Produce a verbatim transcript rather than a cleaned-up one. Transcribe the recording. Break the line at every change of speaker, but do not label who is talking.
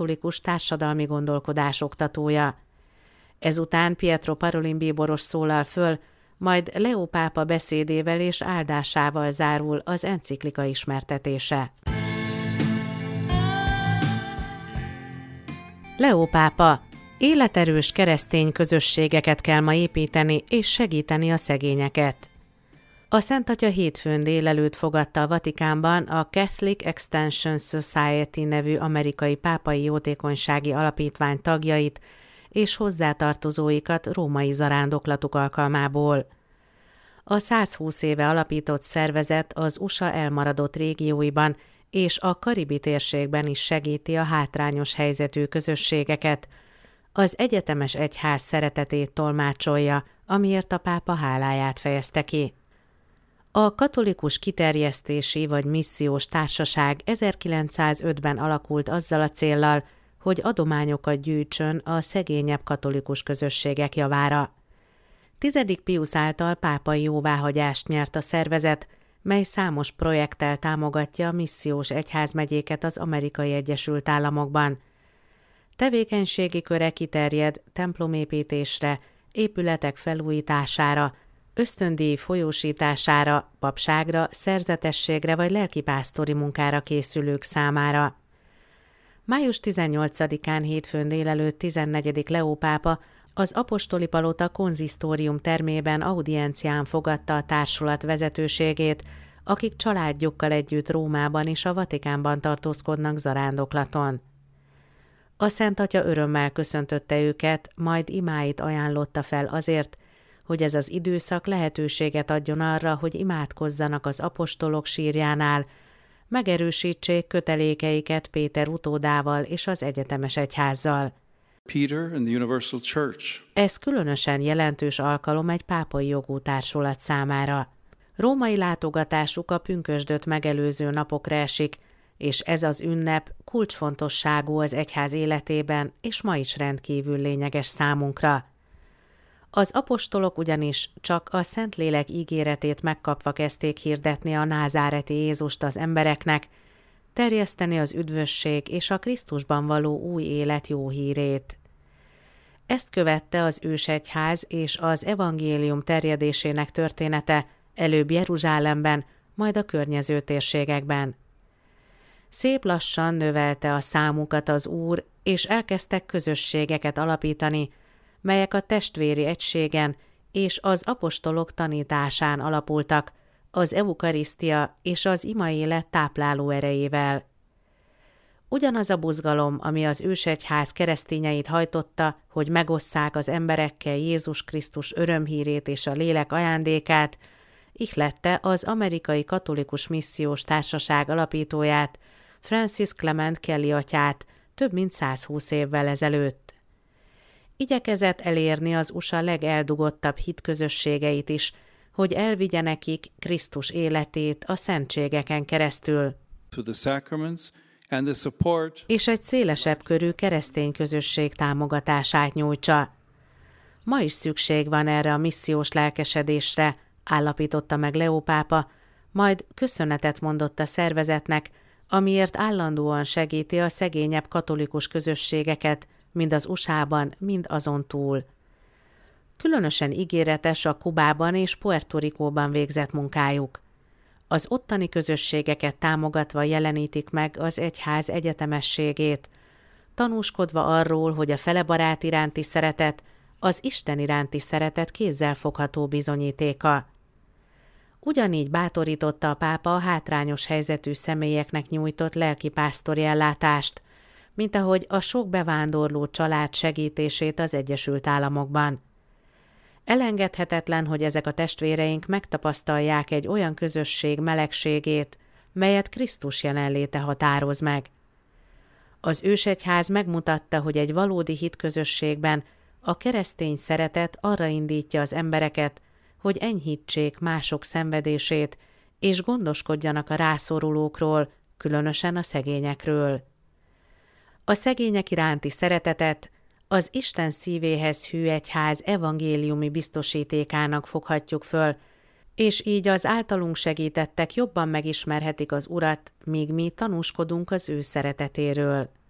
katolikus társadalmi gondolkodás oktatója. Ezután Pietro Parolin bíboros szólal föl, majd Leó pápa beszédével és áldásával zárul az enciklika ismertetése. Leó pápa: életerős keresztény közösségeket kell ma építeni és segíteni a szegényeket. A Szent Atya hétfőn délelőtt fogadta a Vatikánban a Catholic Extension Society nevű amerikai pápai jótékonysági alapítvány tagjait és hozzátartozóikat római zarándoklatuk alkalmából. A százhúsz éve alapított szervezet az u es á elmaradott régióiban és a karibi térségben is segíti a hátrányos helyzetű közösségeket, az egyetemes egyház szeretetét tolmácsolja, amiért a pápa háláját fejezte ki. A katolikus kiterjesztési vagy missziós társaság ezerkilencszázötben alakult azzal a céllal, hogy adományokat gyűjtsön a szegényebb katolikus közösségek javára. Tizedik Piusz által pápai jóváhagyást nyert a szervezet, mely számos projekttel támogatja a missziós egyházmegyéket az Amerikai Egyesült Államokban. Tevékenységi köre kiterjed templomépítésre, épületek felújítására, ösztöndíj folyósítására, papságra, szerzetességre vagy lelkipásztori munkára készülők számára. május tizennyolcadikán hétfőn délelőtt tizennegyedik Leó pápa az apostoli palota konzisztórium termében audiencián fogadta a társulat vezetőségét, akik családjukkal együtt Rómában és a Vatikánban tartózkodnak zarándoklaton. A Szent Atya örömmel köszöntötte őket, majd imáit ajánlotta fel azért, hogy ez az időszak lehetőséget adjon arra, hogy imádkozzanak az apostolok sírjánál, megerősítsék kötelékeiket Péter utódával és az egyetemes egyházzal.
Peter and the Universal Church.
Ez különösen jelentős alkalom egy pápai jogú társulat számára. Római látogatásuk a pünkösdöt megelőző napokra esik, és ez az ünnep kulcsfontosságú az egyház életében, és ma is rendkívül lényeges számunkra. Az apostolok ugyanis csak a Szentlélek ígéretét megkapva kezdték hirdetni a názáreti Jézust az embereknek, terjeszteni az üdvösség és a Krisztusban való új élet jó hírét. Ezt követte az ősegyház és az evangélium terjedésének története, előbb Jeruzsálemben, majd a környező térségekben. Szép lassan növelte a számukat az Úr, és elkezdtek közösségeket alapítani, melyek a testvéri egységen és az apostolok tanításán alapultak, az eukarisztia és az imaélet tápláló erejével. Ugyanaz a buzgalom, ami az ősegyház keresztényeit hajtotta, hogy megosszák az emberekkel Jézus Krisztus örömhírét és a lélek ajándékát, ihlette az amerikai katolikus missziós társaság alapítóját, Francis Clement Kelly atyát több mint százhúsz évvel ezelőtt. Igyekezett elérni az u es á legeldugottabb hitközösségeit is, hogy elvigye nekik Krisztus életét a szentségeken keresztül,
And the support.
és egy szélesebb körű keresztény közösség támogatását nyújtsa. Ma is szükség van erre a missziós lelkesedésre, állapította meg Leó pápa, majd köszönetet mondott a szervezetnek, amiért állandóan segíti a szegényebb katolikus közösségeket, mind az u es á-ban, mind azon túl. Különösen ígéretes a Kubában és Puerto Ricóban végzett munkájuk. Az ottani közösségeket támogatva jelenítik meg az egyház egyetemességét, tanúskodva arról, hogy a felebarát iránti szeretet az Isten iránti szeretet kézzelfogható bizonyítéka. Ugyanígy bátorította a pápa a hátrányos helyzetű személyeknek nyújtott lelkipásztori ellátást, mint ahogy a sok bevándorló család segítését az Egyesült Államokban. Elengedhetetlen, hogy ezek a testvéreink megtapasztalják egy olyan közösség melegségét, melyet Krisztus jelenléte határoz meg. Az ősegyház megmutatta, hogy egy valódi hitközösségben a keresztény szeretet arra indítja az embereket, hogy enyhítsék mások szenvedését, és gondoskodjanak a rászorulókról, különösen a szegényekről. A szegények iránti szeretetet az Isten szívéhez hű egyház evangéliumi biztosítékának foghatjuk föl, és így az általunk segítettek jobban megismerhetik az Urat, míg mi tanúskodunk az ő szeretetéről.